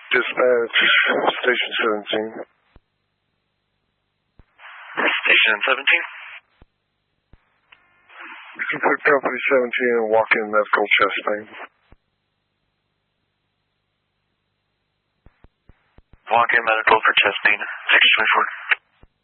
Dispatch, Station 17. Station 17. You can put Company 17 and walk-in medical chest pain. Walk-in medical for chest pain, 624.